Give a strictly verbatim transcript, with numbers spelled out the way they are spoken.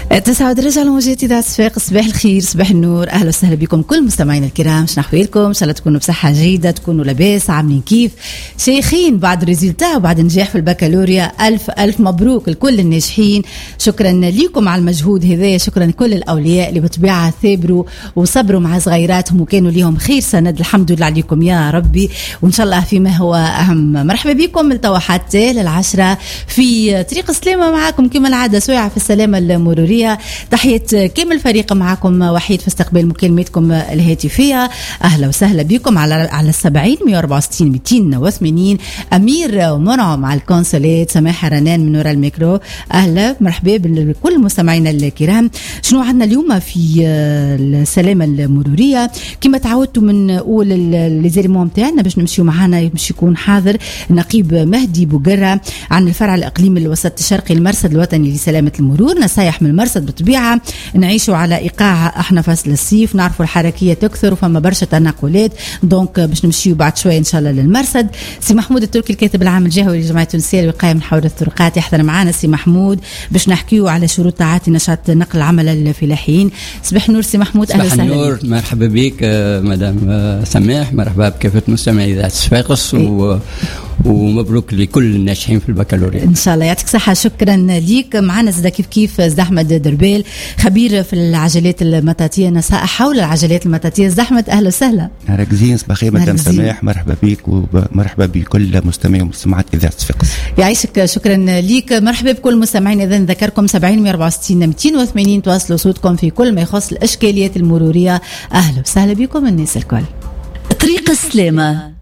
تسعة درجة على موجات إذاعة صفاق. صباح الخير، صباح النور، أهلا وسهلا بكم كل مستمعين الكرام. شنو أحوالكم؟ إن شاء الله تكونوا بصحة جيدة، تكونوا لاباس، عاملين كيف، شيخين بعد ريزلتا وبعد نجاح في البكالوريا. ألف ألف مبروك لكل الناجحين. شكرا لكم على المجهود هذا، شكرا لكل الأولياء اللي بطبيعة ثابروا وصبروا مع صغيراتهم وكانوا ليهم خير سند. الحمد لله عليكم يا ربي، وإن شاء الله فيما هو أهم. مرحبا بكم التوا حتى للعشرة في طريق السلامة، معاكم كما العادة سويعة في السلامة المرورية. تحية كامل فريق، معكم وحيد في استقبال مكالماتكم الهاتفية. أهلا وسهلا بكم على على السبعين مية وأربعة وستين مئتين وثمانين. أمير ومنعم على الكونسولات، سماحة رنان من وراء الميكرو. أهلا مرحبا بكل مستمعينا الكرام. شنو عندنا اليوم في السلامة المرورية؟ كما تعودتوا من أول ليزيريمون متاعنا باش نمشيو معنا، باش يكون حاضر النقيب مهدي بوقرة عن الفرع الإقليمي الوسط الشرقي المرصد الوطني لسلامة المرور. نصايح من المرصد بالطبيعة، نعيشوا على إيقاع احنا فصل الصيف، نعرفوا الحركية تكثر وفما برشا تنقلات، دونك باش نمشيو بعد شوية إن شاء الله للمرصد. سي محمود التركي الكاتب العام الجهوي لجمعية التونسية للوقاية من حول الطرقات يحضر معنا. سي محمود باش نحكيو على شروط تعاطي نشاط نقل العمل الفلاحيين. صباح النور سي محمود، أهلا وسهلا. صباح النور، مرحبا بك مدام سماح، مرحبا بكافة مستمعي إذاعة صفاقس و... ومبروك لكل الناجحين في البكالوريا ان شاء الله. يعطيك صحه، شكرا ليك. معنا زاد كيف كيف زد احمد دربال، خبير في العجلات المطاطيه، نصائح حول العجلات المطاطيه. زد احمد اهلا وسهلا. نهارك زين، صباح الخير مدام سماح، مرحبا بك ومرحبا بكل مستمعي ومستمعات اذاعه صفاقس. يعيشك، شكرا ليك. مرحبا بكل مستمعين. اذا نذكركم سبعين مية وأربعة وستين مئتين وثمانين، تواصلوا صوتكم في كل ما يخص الاشكاليات المروريه. اهلا وسهلا بكم الناس الكل. طريق السلامه